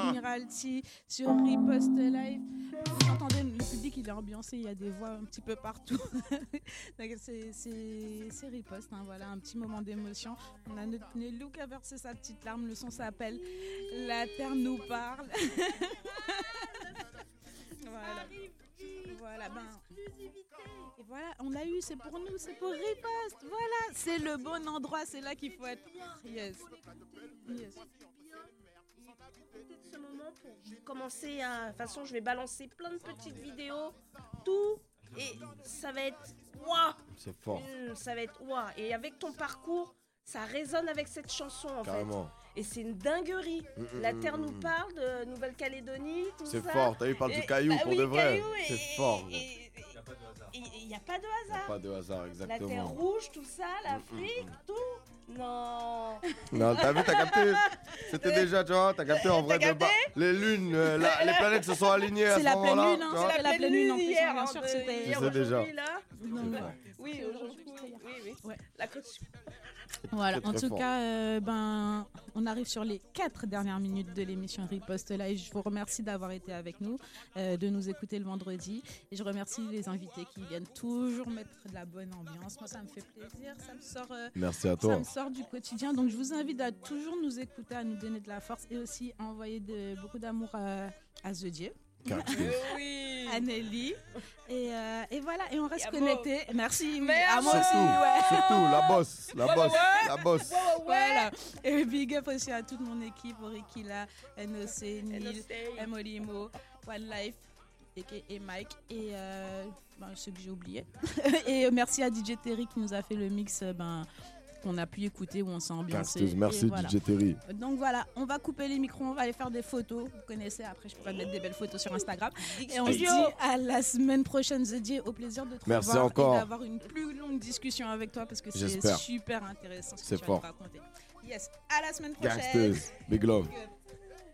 Admiralty sur Riposte Live. Vous entendez, le public il est ambiancé, il y a des voix un petit peu partout. c'est Riposte, hein, voilà, un petit moment d'émotion. On a notre Nelou qui a versé sa petite larme, le son s'appelle La Terre nous parle. Voilà. Voilà, et voilà, on a eu, c'est pour nous, c'est pour Riposte. Voilà, c'est le bon endroit, c'est là qu'il faut être. Yes. Ce moment pour commencer à. De toute façon, je vais balancer plein de petites vidéos, tout, et ça va être waouh. C'est fort. Ça va être waouh. Et avec ton parcours, ça résonne avec cette chanson en Carrément. fait. Et c'est une dinguerie. La Terre nous parle de Nouvelle-Calédonie, tout ça. C'est fort. T'as vu, il parle du caillou pour de vrai. C'est fort. Il n'y a pas de hasard. Il n'y a pas de hasard, exactement. La Terre rouge, tout ça, l'Afrique, tout. Non. Non, t'as vu, t'as capté. C'était déjà, tu vois, t'as capté en vrai de bas. Les lunes, les planètes se sont alignées à ce moment-là. C'est la pleine lune, hein. C'est la pleine lune hier, bien sûr, c'était hier, aujourd'hui, là. Oui, aujourd'hui. Oui. Ouais. La caution. Voilà, en tout cas, on arrive sur les 4 dernières minutes de l'émission Riposte Live. Je vous remercie d'avoir été avec nous, de nous écouter le vendredi. Et je remercie les invités qui viennent toujours mettre de la bonne ambiance. Moi, ça me fait plaisir, ça me sort, merci à toi. Ça me sort du quotidien. Donc, je vous invite à toujours nous écouter, à nous donner de la force et aussi à envoyer beaucoup d'amour à The Dieu. Oui. À Nelly. Et voilà, et on reste connectés. Merci. À moi aussi, surtout, la bosse. Voilà. Et big up aussi à toute mon équipe, Orikila, NOC, Nil, Molimo, One Life, et Mike, et ceux que j'ai oubliés. Et merci à DJ Terry qui nous a fait le mix. Qu'on a pu écouter, où on s'est ambiancé. Merci voilà. DJ Terry. Donc voilà, on va couper les micros, on va aller faire des photos. Vous connaissez, après je pourrais mettre des belles photos sur Instagram. Et on se dit à la semaine prochaine, Zeddy. Au plaisir de te revoir encore. Et d'avoir une plus longue discussion avec toi parce que c'est super intéressant ce que tu vas nous raconter. Yes, à la semaine prochaine. Gangsters, big love.